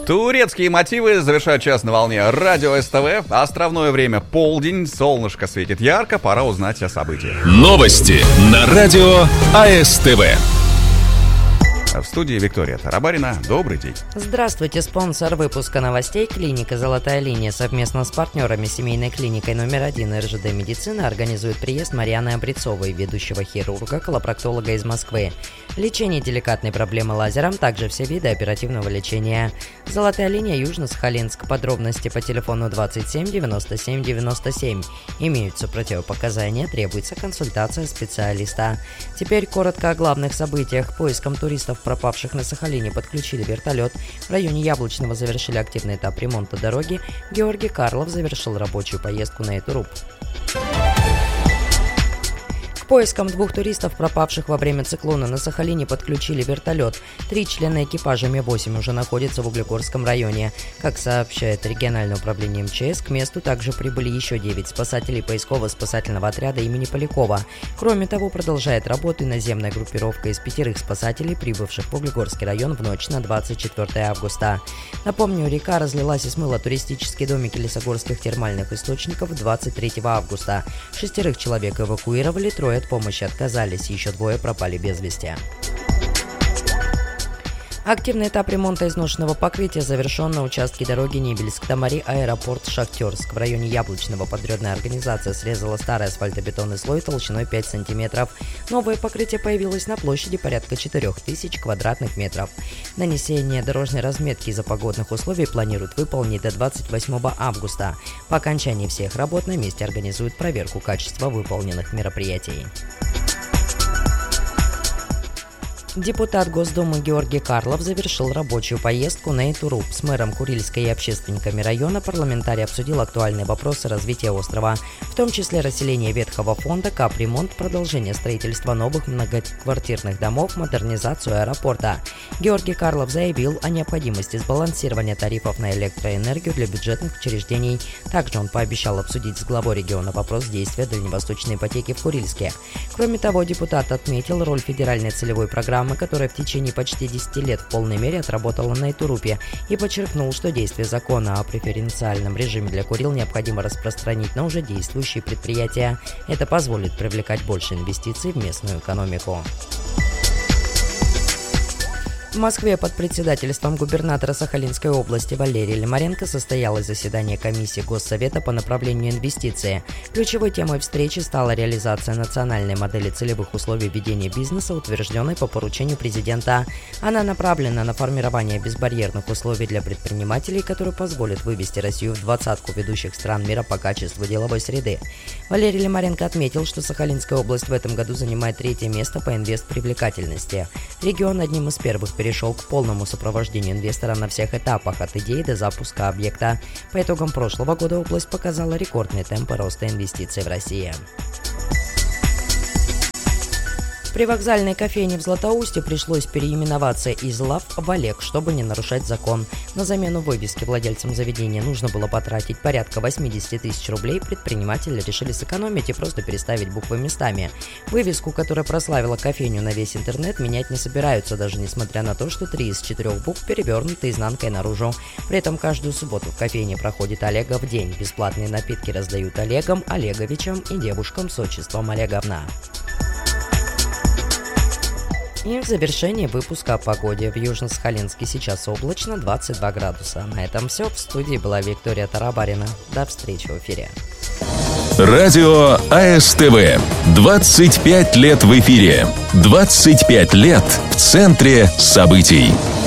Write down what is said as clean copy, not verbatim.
Турецкие мотивы завершают час на волне радио СТВ. Островное время полдень, солнышко светит ярко, пора узнать о событиях. Новости на радио АСТВ. В студии Виктория Тарабарина. Добрый день. Здравствуйте, спонсор выпуска новостей клиника «Золотая линия» совместно с партнерами семейной клиникой номер 1 РЖД «Медицина» организует приезд Марьяны Обрецовой, ведущего хирурга, колопроктолога из Москвы. Лечение деликатной проблемы лазером, также все виды оперативного лечения. «Золотая линия», Южно-Сахалинск. Подробности по телефону 27 97 97. Имеются противопоказания, требуется консультация специалиста. Теперь коротко о главных событиях. Поиском туристов, пропавших на Сахалине, подключили вертолет. В районе Яблочного завершили активный этап ремонта дороги. Георгий Карлов завершил рабочую поездку на Итуруп. К поискам 2 туристов, пропавших во время циклона на Сахалине, подключили вертолет. 3 члена экипажа Ми-8 уже находятся в Углегорском районе. Как сообщает региональное управление МЧС, к месту также прибыли еще 9 спасателей поисково-спасательного отряда имени Полякова. Кроме того, продолжает работу и наземная группировка из 5 спасателей, прибывших в Углегорский район в ночь на 24 августа. Напомню, река разлилась и смыла туристические домики лесогорских термальных источников 23 августа. 6 человек эвакуировали, 3 от помощи отказались, еще 2 пропали без вести. Активный этап ремонта изношенного покрытия завершен на участке дороги Невельск-Тамари, аэропорт Шахтерск. В районе Яблочного подрядная организация срезала старый асфальтобетонный слой толщиной 5 см. Новое покрытие появилось на площади порядка 4000 квадратных метров. Нанесение дорожной разметки из-за погодных условий планируют выполнить до 28 августа. По окончании всех работ на месте организуют проверку качества выполненных мероприятий. Депутат Госдумы Георгий Карлов завершил рабочую поездку на Итуруп. С мэром Курильска и общественниками района парламентарий обсудил актуальные вопросы развития острова, в том числе расселение ветхого фонда, капремонт, продолжение строительства новых многоквартирных домов, модернизацию аэропорта. Георгий Карлов заявил о необходимости сбалансирования тарифов на электроэнергию для бюджетных учреждений. Также он пообещал обсудить с главой региона вопрос действия дальневосточной ипотеки в Курильске. Кроме того, депутат отметил роль федеральной целевой программы, которая в течение почти 10 лет в полной мере отработала на Итурупе, и подчеркнул, что действие закона о преференциальном режиме для Курил необходимо распространить на уже действующие предприятия. Это позволит привлекать больше инвестиций в местную экономику. В Москве под председательством губернатора Сахалинской области Валерия Лимаренко состоялось заседание комиссии Госсовета по направлению инвестиций. Ключевой темой встречи стала реализация национальной модели целевых условий ведения бизнеса, утвержденной по поручению президента. Она направлена на формирование безбарьерных условий для предпринимателей, которые позволят вывести Россию в 20-ку ведущих стран мира по качеству деловой среды. Валерий Лимаренко отметил, что Сахалинская область в этом году занимает 3-е место по инвестпривлекательности. Регион одним из первых перешел к полному сопровождению инвестора на всех этапах, от идеи до запуска объекта. По итогам прошлого года область показала рекордные темпы роста инвестиций в России. При вокзальной кофейне в Златоусте пришлось переименоваться из «Лав» в «Олег», чтобы не нарушать закон. На замену вывески владельцам заведения нужно было потратить порядка 80 тысяч рублей. Предприниматели решили сэкономить и просто переставить буквы местами. Вывеску, которая прославила кофейню на весь интернет, менять не собираются, даже несмотря на то, что 3 из 4 букв перевернуты изнанкой наружу. При этом каждую субботу в кофейне проходит Олега в день. Бесплатные напитки раздают Олегам, Олеговичам и девушкам с отчеством Олеговна. И в завершении выпуска о погоде. В Южно-Сахалинске сейчас облачно, 22 градуса. На этом все. В студии была Виктория Тарабарина. До встречи в эфире. Радио АСТВ. 25 лет в эфире. 25 лет в центре событий.